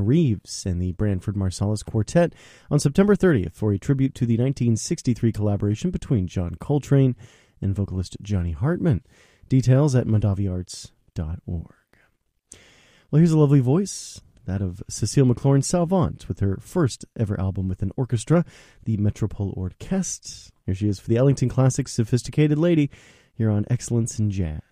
Reeves and the Branford Marsalis Quartet on September 30th for a tribute to the 1963 collaboration between John Coltrane and vocalist Johnny Hartman. Details at mondaviarts.org. Well, here's a lovely voice, that of Cecile McLaurin Salvant, with her first ever album with an orchestra, the Metropole Orchestre. Here she is for the Ellington Classics Sophisticated Lady, here on Excellence in Jazz.